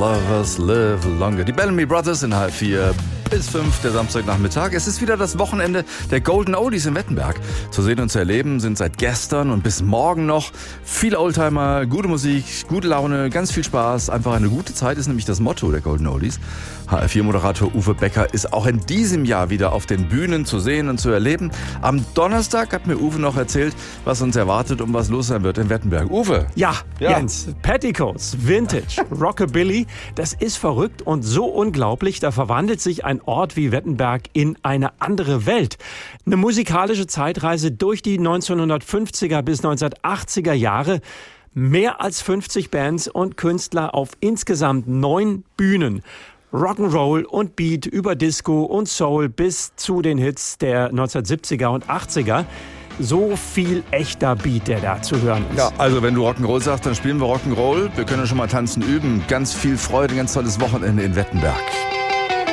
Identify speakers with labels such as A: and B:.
A: Lovers Live Longer. Die Bellamy Brothers in 4:30 bis 5 der Samstagnachmittag. Es ist wieder das Wochenende der Golden Oldies in Wettenberg. Zu sehen und zu erleben sind seit gestern und bis morgen noch viele Oldtimer, gute Musik, gute Laune, ganz viel Spaß. Einfach eine gute Zeit ist nämlich das Motto der Golden Oldies. HR4-Moderator Uwe Becker ist auch in diesem Jahr wieder auf den Bühnen zu sehen und zu erleben. Am Donnerstag hat mir Uwe noch erzählt, was uns erwartet und was los sein wird in Wettenberg. Uwe!
B: Ja, Jens, Petticoats, Vintage, Rockabilly, das ist verrückt und so unglaublich, da verwandelt sich ein Ort wie Wettenberg in eine andere Welt. Eine musikalische Zeitreise durch die 1950er bis 1980er Jahre. Mehr als 50 Bands und Künstler auf insgesamt 9 Bühnen. Rock'n'Roll und Beat über Disco und Soul bis zu den Hits der 1970er und 80er. So viel echter Beat, der da zu hören ist.
A: Ja, also wenn du Rock'n'Roll sagst, dann spielen wir Rock'n'Roll. Wir können schon mal tanzen üben. Ganz viel Freude, ganz tolles Wochenende in Wettenberg.